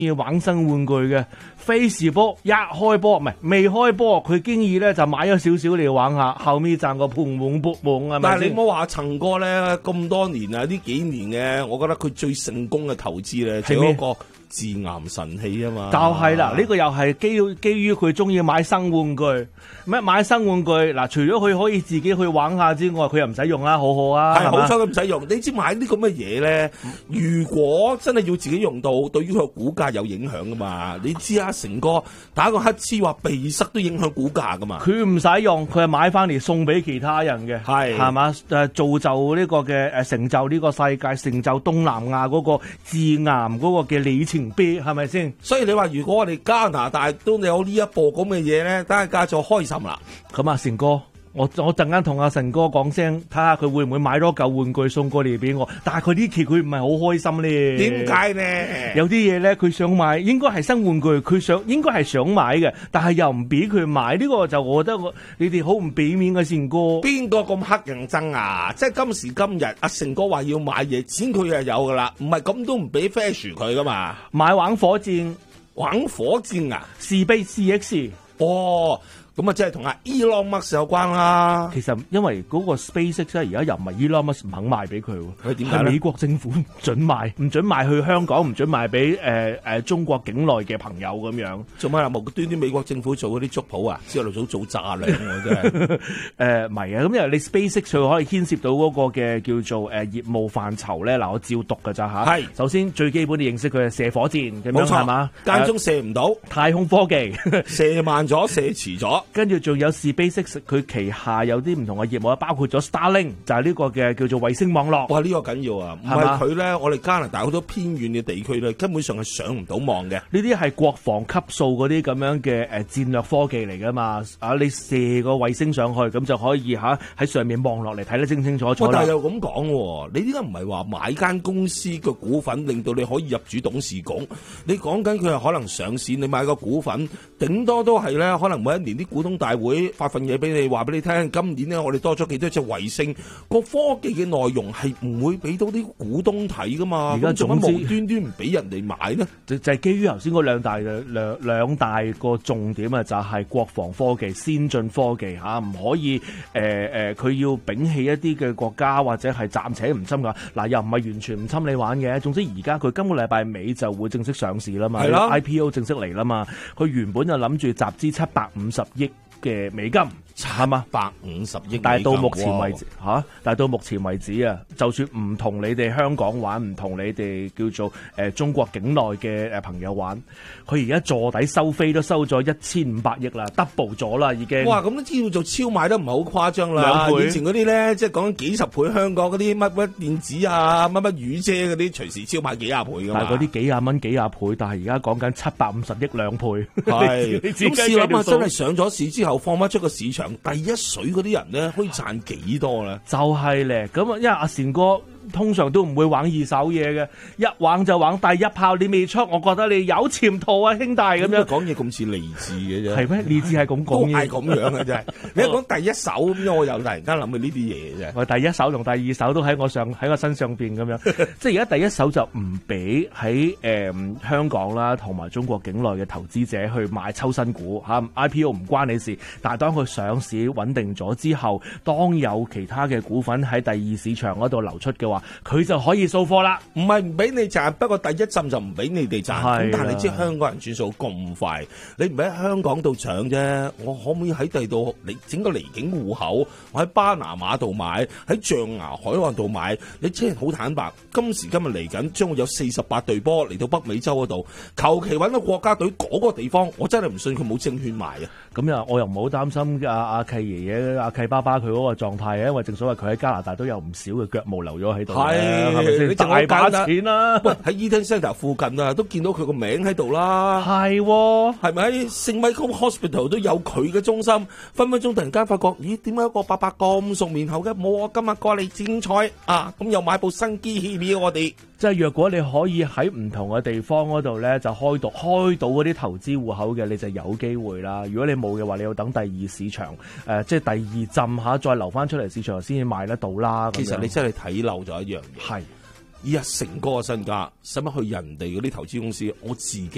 要玩新玩具嘅，飛時波一開波唔係未開波，佢經已咧就買咗少少嚟玩下，後尾賺個盆滿缽滿係咪？ 但係你唔好話陳哥咧咁多年啊，呢幾年嘅，我覺得佢最成功嘅投資咧就係嗰個致癌神器啊嘛。 就係啦，呢個又係基於佢中意買新玩具。買新玩具嗱，除咗佢可以自己去玩下之外，佢又唔使用啦，好好啊。 係好彩都唔使用。你知買啲咁嘅嘢咧，如果真係要自己用到，對於佢個股價有影響噶嘛？你知啊，成哥打個乞嗤話鼻塞都影響股價噶嘛？ 佢唔使用，佢係買翻嚟送俾其他人嘅，係嘛？造就呢個嘅成就呢個世界，成就東南亞嗰個致癌嗰個嘅里程碑，係咪先？ 所以你話如果我哋加拿大都有呢一部咁嘅嘢咧，大家就開心啦。 咁啊，成哥。我陣間同阿神哥講聲，睇下佢會唔會買多嚿玩具送過嚟俾我。但係佢呢期佢唔係好開心咧。 點解呢？ 有啲嘢咧，佢想買，應該係新玩具，佢應該係想買嘅，但係又唔俾佢買。呢個就我覺得你哋好唔俾面嘅神哥。邊個咁黑人憎啊？即係今時今日，阿成哥話要買嘢，錢佢又有噶啦，唔係咁都唔俾 flash 佢噶嘛。買玩火箭啊，SpaceX 哦。咁啊，即係同阿 Elon Musk 有關啦。其實因為嗰個 SpaceX 咧，而家又唔係 Elon Musk 唔肯賣俾佢，佢點解咧？係美國政府唔准賣去香港，唔准賣俾中國境內嘅朋友咁樣。做乜啊？無端端美國政府做嗰啲族譜啊，之後嚟做炸兩喎，真係。唔係啊，咁因為你 SpaceX 佢可以牽涉到嗰個嘅叫做業務範疇咧。嗱，我照讀㗎咋嚇。係。首先最基本你認識佢係射火箭咁樣係嘛？間中射唔到。太空科技射慢咗，射遲咗。跟住仲有 SpaceX 佢旗下有啲唔同嘅業務啊，包括咗 Starlink 就係呢個嘅叫做衛星網絡。哇！呢個緊要啊，唔係佢咧，我哋加拿大好多偏遠嘅地區咧，根本上係上唔到網嘅。呢啲係國防級數嗰啲咁樣嘅戰略科技嚟噶嘛？啊，你射個衛星上去，咁就可以喺上面望落嚟睇得清清楚楚。但係又咁講，你點解唔係話買間公司嘅股份，令到你可以入主董事局？你講緊佢係可能上市，你買個股份，頂多都係咧，可能每一年啲股東大會發份嘢俾你，話俾你聽，今年咧我哋多咗幾多隻衛星，個科技嘅內容係唔會俾到啲股東睇噶嘛。而家做乜無端端唔俾人哋買呢？就係基於頭先嗰兩大個重點啊，就係國防科技、先進科技吓，唔可以佢要摒棄一啲嘅國家或者係暫且唔侵噶。嗱，又唔係完全唔侵你玩嘅。總之而家佢今個禮拜尾就會正式上市啦嘛，IPO 正式嚟啦嘛。佢原本就諗住集資750億嘅美金，係嘛？150億，但係到目前為止但係到目前為止啊，就算唔同你哋香港玩，唔同你哋叫做中國境內嘅朋友玩，佢而家坐底收飛都收咗1500億啦，double 咗啦已經。哇！咁都知道做超買得唔係好誇張啦。2倍。以前嗰啲咧，即係講緊幾十倍香港嗰啲乜電子啊、乜雨遮嗰啲，隨時超買幾廿倍㗎嘛。但係嗰啲幾廿蚊幾廿倍，但係而家講緊750億2倍。係。咁試諗下，真係上咗市之後放翻出個市場，第一水嗰啲人咧，可以賺幾多咧？就係咧，咁啊，因為阿善哥通常都唔會玩二手嘢嘅，一玩就玩第一炮，你未出，我覺得你有潛逃啊，兄弟咁樣。講嘢咁似勵志嘅啫，係咩？勵志係咁講嘢，係咁樣嘅啫。你一講第一手咁樣，我又突然間諗起呢啲嘢啫。我第一手同第二手都喺我身上邊咁樣，即係而家第一手就唔俾喺香港啦，同埋中國境內嘅投資者去買抽新股嚇，IPO 唔關你事。但係當佢上市穩定咗之後，當有其他嘅股份喺第二市場嗰度流出嘅話，佢就可以掃貨啦。唔係唔俾你賺，不過第一陣就唔俾你哋賺。咁但係你知香港人轉數咁快，你唔喺香港度搶啫，我可唔可以喺第度你整個離境戶口？我喺巴拿馬度買，喺象牙海岸度買。你真係好坦白，今時今日嚟緊將會有48隊波嚟到北美洲嗰度，求其揾個國家隊嗰個地方，我真係唔信佢冇證券賣啊！咁又我又唔好擔心阿契爺爺、阿契爸爸佢嗰個狀態，因為正所謂佢喺加拿大都有唔少嘅腳毛留咗喺度。係咪先？大把錢啦！喂，喺 Eaton Centre 附近啊，都見到佢個名喺度啦。係，係咪喺聖米高 Hospital 都有佢嘅中心？分分鐘突然間發覺，咦？點解一個伯伯咁熟面口嘅？冇我今日過嚟精彩啊！咁又買部新機器俾我哋。即係若果你可以喺唔同嘅地方嗰度咧，就開到嗰啲投資戶口嘅，你就有機會啦。如果你冇嘅話，你要等第二市場即係第二浸下，再流翻出嚟市場先至賣得到啦。其實你真係睇漏咗一樣嘢，係依家成哥嘅身家，使乜去人哋嗰啲投資公司？我自己